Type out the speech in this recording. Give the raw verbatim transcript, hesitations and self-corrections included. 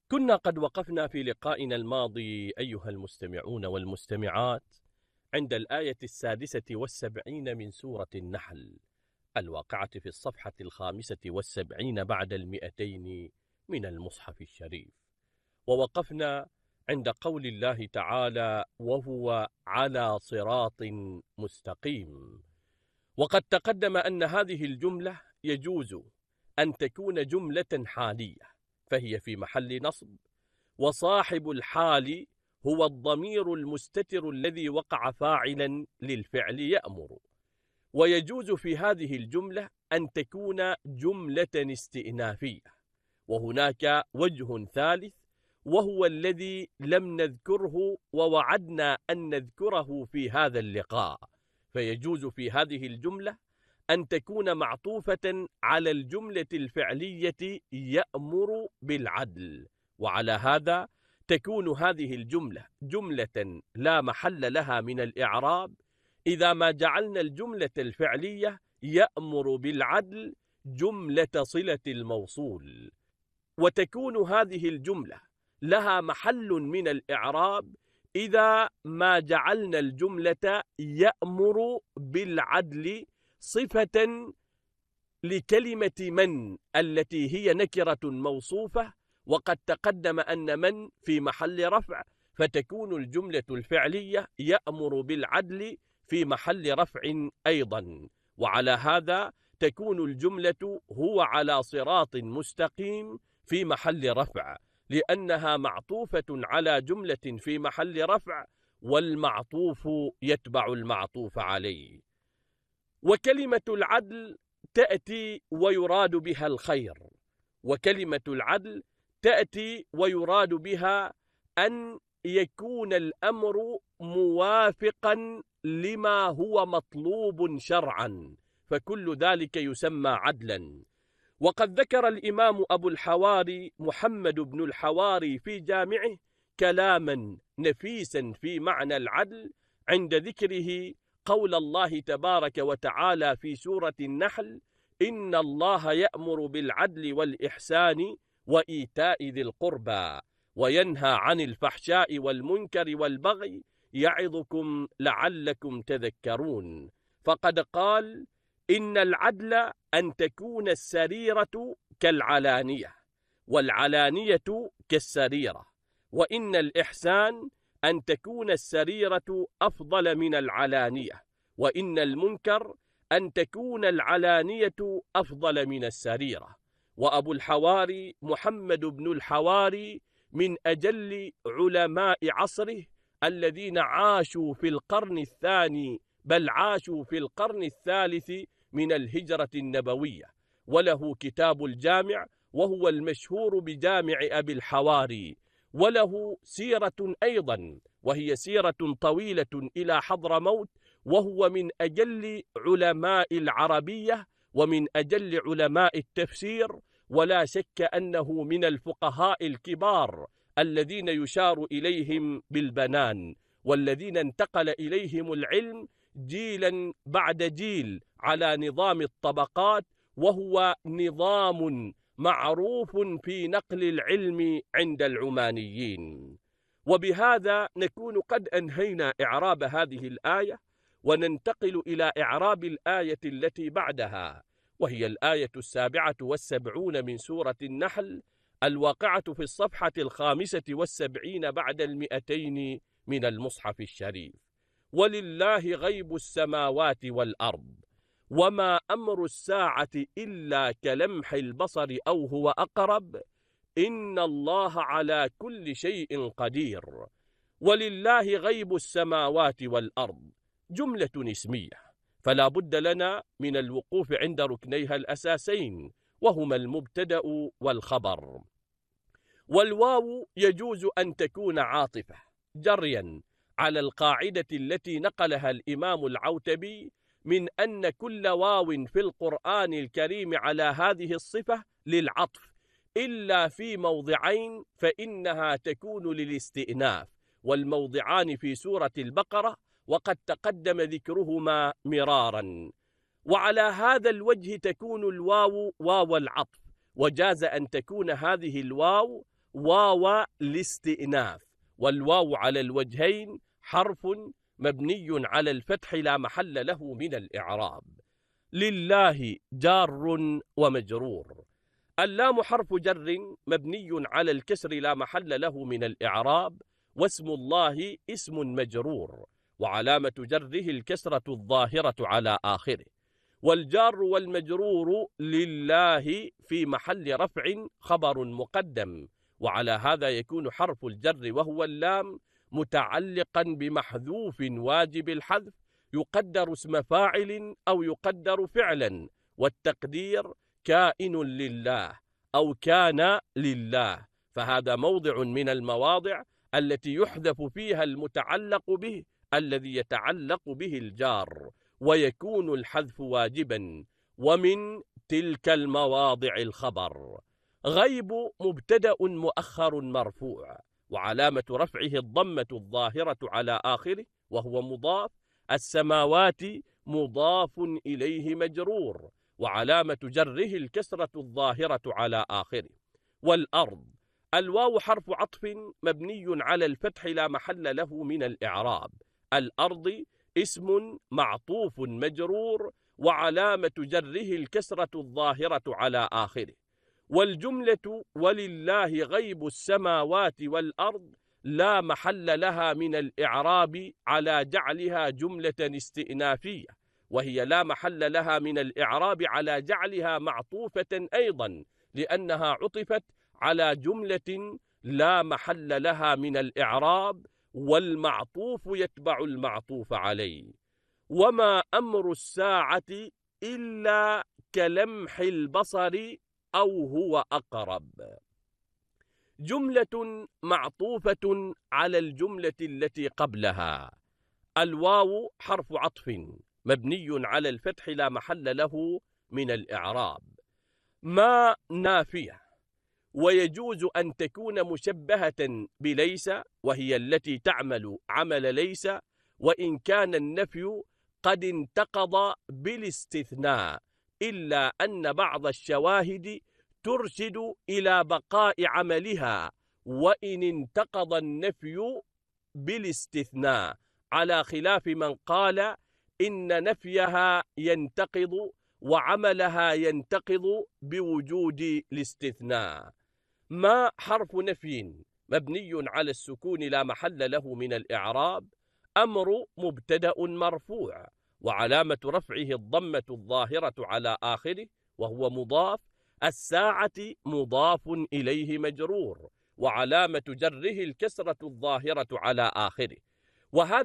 كنا قد وقفنا في لقائنا الماضي أيها المستمعون والمستمعات عند الآية السادسة والسبعين من سورة النحل الواقعة في الصفحة الخامسة والسبعين بعد المئتين من المصحف الشريف، ووقفنا عند قول الله تعالى: وهو على صراط مستقيم. وقد تقدم أن هذه الجملة يجوز أن تكون جملة حالية فهي في محل نصب، وصاحب الحال هو الضمير المستتر الذي وقع فاعلا للفعل يأمر. ويجوز في هذه الجملة أن تكون جملة استئنافية، وهناك وجه ثالث وهو الذي لم نذكره ووعدنا أن نذكره في هذا اللقاء. فيجوز في هذه الجملة أن تكون معطوفة على الجملة الفعلية يأمر بالعدل، وعلى هذا تكون هذه الجملة جملة لا محل لها من الإعراب إذا ما جعلنا الجملة الفعلية يأمر بالعدل جملة صلة الموصول، وتكون هذه الجملة لها محل من الإعراب إذا ما جعلنا الجملة يأمر بالعدل صفة لكلمة من التي هي نكرة موصوفة، وقد تقدم أن من في محل رفع، فتكون الجملة الفعلية يأمر بالعدل في محل رفع أيضا. وعلى هذا تكون الجملة هو على صراط مستقيم في محل رفع، لأنها معطوفة على جملة في محل رفع، والمعطوف يتبع المعطوف عليه. وكلمة العدل تأتي ويراد بها الخير، وكلمة العدل تأتي ويراد بها أن يكون الأمر موافقا لما هو مطلوب شرعا، فكل ذلك يسمى عدلا. وقد ذكر الإمام أبو الحواري محمد بن الحواري في جامعه كلاما نفيسا في معنى العدل عند ذكره قول الله تبارك وتعالى في سورة النحل: إن الله يأمر بالعدل والإحسان وإيتاء ذي القربى وينهى عن الفحشاء والمنكر والبغي يعظكم لعلكم تذكرون. فقد قال: إن العدل أن تكون السريرة كالعلانية والعلانية كالسريرة، وإن الإحسان أن تكون السريرة أفضل من العلانية، وإن المنكر أن تكون العلانية أفضل من السريرة. وأبو الحواري محمد بن الحواري من أجل علماء عصره الذين عاشوا في القرن الثاني بل عاشوا في القرن الثالث من الهجرة النبوية، وله كتاب الجامع وهو المشهور بجامع أبي الحواري، وله سيرة أيضا وهي سيرة طويلة إلى حضرموت، وهو من أجل علماء العربية ومن أجل علماء التفسير، ولا شك أنه من الفقهاء الكبار الذين يشار إليهم بالبنان، والذين انتقل إليهم العلم جيلا بعد جيل على نظام الطبقات، وهو نظام معروف في نقل العلم عند العمانيين. وبهذا نكون قد أنهينا إعراب هذه الآية، وننتقل إلى إعراب الآية التي بعدها، وهي الآية السابعة والسبعون من سورة النحل الواقعة في الصفحة الخامسة والسبعين بعد المئتين من المصحف الشريف: ولله غيب السماوات والأرض وما أمر الساعة إلا كلمح البصر أو هو أقرب إن الله على كل شيء قدير. ولله غيب السماوات والأرض جملة اسمية، فلا بد لنا من الوقوف عند ركنيها الأساسين، وهما المبتدأ والخبر. والواو يجوز أن تكون عاطفة جريا على القاعدة التي نقلها الإمام العوتبي من أن كل واو في القرآن الكريم على هذه الصفة للعطف إلا في موضعين فإنها تكون للاستئناف، والموضعان في سورة البقرة، وقد تقدم ذكرهما مرارا. وعلى هذا الوجه تكون الواو واو العطف، وجاز أن تكون هذه الواو واو الاستئناف، والواو على الوجهين حرف مبني على الفتح لا محل له من الإعراب. لله جار ومجرور. اللام حرف جر مبني على الكسر لا محل له من الإعراب، واسم الله اسم مجرور، وعلامة جره الكسرة الظاهرة على آخره. والجار والمجرور لله في محل رفع خبر مقدم، وعلى هذا يكون حرف الجر وهو اللام متعلقا بمحذوف واجب الحذف يقدر اسم فاعل أو يقدر فعلا، والتقدير كائن لله أو كان لله، فهذا موضع من المواضع التي يحذف فيها المتعلق به الذي يتعلق به الجار، ويكون الحذف واجبا. ومن تلك المواضع الخبر. غيب مبتدأ مؤخر مرفوع، وعلامة رفعه الضمة الظاهرة على آخره وهو مضاف. السماوات مضاف إليه مجرور، وعلامة جره الكسرة الظاهرة على آخره. والأرض الواو حرف عطف مبني على الفتح لا محل له من الإعراب. الأرض اسم معطوف مجرور، وعلامة جره الكسرة الظاهرة على آخره. والجملة ولله غيب السماوات والأرض لا محل لها من الإعراب على جعلها جملة استئنافية، وهي لا محل لها من الإعراب على جعلها معطوفة أيضا، لأنها عطفت على جملة لا محل لها من الإعراب، والمعطوف يتبع المعطوف عليه. وما أمر الساعة إلا كلمح البصر أو هو أقرب. جملة معطوفة على الجملة التي قبلها. الواو حرف عطف مبني على الفتح لا محل له من الإعراب. ما نافية، ويجوز أن تكون مشبهة بليس، وهي التي تعمل عمل ليس، وإن كان النفي قد انتقض بالاستثناء، إلا أن بعض الشواهد ترشد إلى بقاء عملها وإن انتقض النفي بالاستثناء، على خلاف من قال إن نفيها ينتقض وعملها ينتقض بوجود الاستثناء. ما حرف نفي مبني على السكون لا محل له من الإعراب. أمر مبتدأ مرفوع، وعلامة رفعه الضمة الظاهرة على آخره وهو مضاف. الساعة مضاف إليه مجرور، وعلامة جره الكسرة الظاهرة على آخره. وهذا